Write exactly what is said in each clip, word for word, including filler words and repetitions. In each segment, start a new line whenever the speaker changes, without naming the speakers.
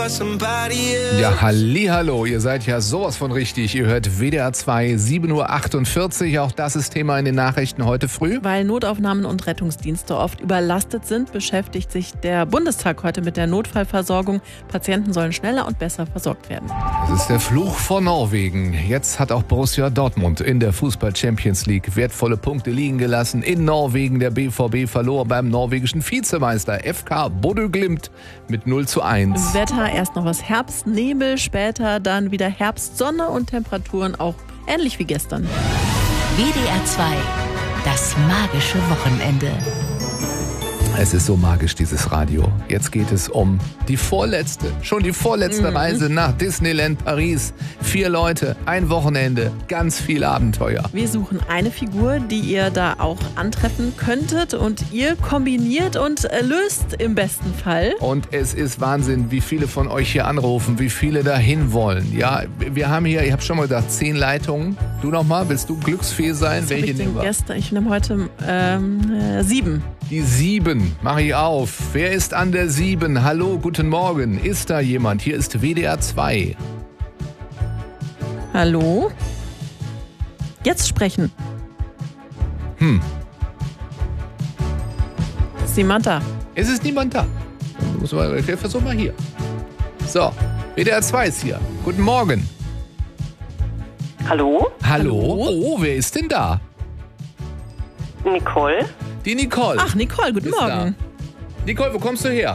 Ja, hallihallo, ihr seid ja sowas von richtig. Ihr hört W D R zwei, sieben Uhr achtundvierzig. Auch das ist Thema in den Nachrichten heute früh.
Weil Notaufnahmen und Rettungsdienste oft überlastet sind, beschäftigt sich der Bundestag heute mit der Notfallversorgung. Patienten sollen schneller und besser versorgt werden.
Das ist der Fluch von Norwegen. Jetzt hat auch Borussia Dortmund in der Fußball-Champions League wertvolle Punkte liegen gelassen. In Norwegen der B V B verlor beim norwegischen Vizemeister F K Bodø Glimt mit null zu eins.
Wetter erst noch was Herbstnebel, später dann wieder Herbstsonne und Temperaturen auch ähnlich wie gestern.
W D R zwei, das magische Wochenende.
Es ist so magisch, dieses Radio. Jetzt geht es um die vorletzte, schon die vorletzte mhm. Reise nach Disneyland Paris. Vier Leute, ein Wochenende, ganz viel Abenteuer.
Wir suchen eine Figur, die ihr da auch antreffen könntet und ihr kombiniert und löst im besten Fall.
Und es ist Wahnsinn, wie viele von euch hier anrufen, wie viele dahin wollen. Ja, wir haben hier, ich habe schon mal gesagt, zehn Leitungen. Du nochmal, willst du glücksfee sein?
Was
Welche
ich
nehmen wir?
Gestern, ich nehme heute ähm, äh, sieben.
Die sieben, mache ich auf. Wer ist an der sieben? Hallo, guten Morgen. Ist da jemand? Hier ist W D R zwei.
Hallo? Jetzt sprechen.
Hm.
Ist niemand da?
Es ist niemand da. Muss man, ich versuch mal hier. So, W D R zwei ist hier. Guten Morgen.
Hallo?
Hallo? Oh, wer ist denn da?
Nicole?
Die Nicole.
Ach, Nicole, guten
Ist
Morgen.
Da. Nicole, wo kommst du her?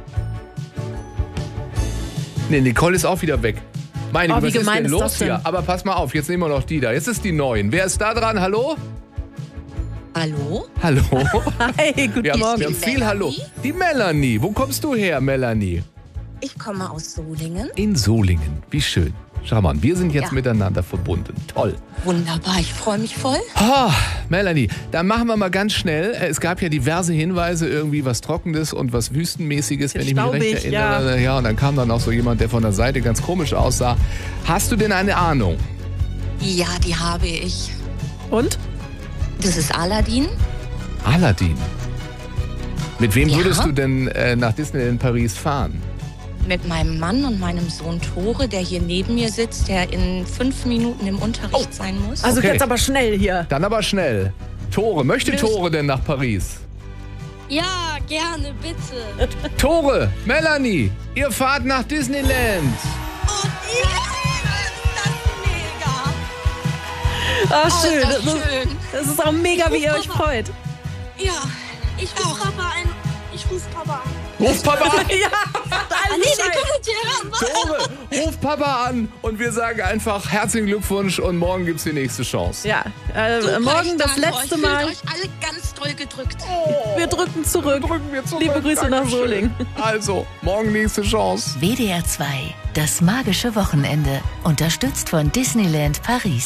Nee, Nicole ist auch wieder weg. Meine
Oh,
Güte,
wie
was ist
gemein
denn
ist
los
das denn?
hier? Aber pass mal auf, jetzt nehmen wir noch die da. Jetzt ist die neun. Wer ist da dran? Hallo?
Hallo?
Hallo?
Hey, guten
Wir haben,
Morgen.
wir haben viel Hallo. Die Melanie. Wo kommst du her, Melanie?
Ich komme aus Solingen.
In Solingen. Wie schön. Schau mal, wir sind jetzt
Ja.
miteinander verbunden. Toll.
Wunderbar, ich freue mich voll.
Oh, Melanie, dann machen wir mal ganz schnell. Es gab ja diverse Hinweise, irgendwie was Trockenes und was Wüstenmäßiges, wenn ich mich
Staubig,
recht erinnere.
ja.
ja, und dann kam dann auch so jemand, der von der Seite ganz komisch aussah. Hast du denn eine Ahnung?
Ja, die habe ich.
Und?
Das ist Aladdin.
Aladdin. Mit wem
Ja.
würdest du denn äh, nach Disneyland Paris fahren?
Mit meinem Mann und meinem Sohn Tore, der hier neben mir sitzt, der in fünf Minuten im Unterricht sein muss.
Also
Okay.
jetzt aber schnell hier.
Dann aber schnell. Tore, möchte
Los.
Tore denn nach Paris?
Ja, gerne, bitte.
Tore, Melanie, ihr fahrt nach Disneyland.
Oh, ja, das ist mega.
Ah,
Oh,
schön.
ist
Das
das
ist,
schön.
das ist auch mega, wie ihr euch freut.
Ja,
Ich ruf Papa an. Ich ruf Papa an.
Ruf Papa an.
Ja,
Ah, nee, der kommt hier ran.
Tore, ruf Papa an und wir sagen einfach herzlichen Glückwunsch und morgen gibt's die nächste Chance.
Ja, äh,
super,
morgen
ich
das
danke
letzte
euch.
Mal.
Fühlt euch alle ganz doll gedrückt.
Wir drücken zurück.
Drücken wir zurück.
Liebe Grüße nach
Dankeschön.
Solingen.
Also, morgen nächste Chance.
W D R zwei, das magische Wochenende. Unterstützt von Disneyland Paris.